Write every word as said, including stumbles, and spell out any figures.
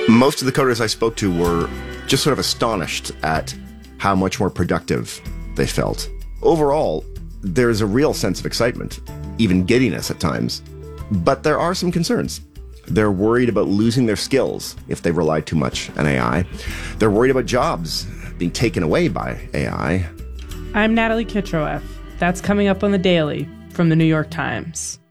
Most of the coders I spoke to were just sort of astonished at how much more productive they felt. Overall, there's a real sense of excitement, even giddiness at times. But there are some concerns. They're worried about losing their skills if they rely too much on A I. They're worried about jobs being taken away by A I. I'm Natalie Kitroeff. That's coming up on The Daily from The New York Times.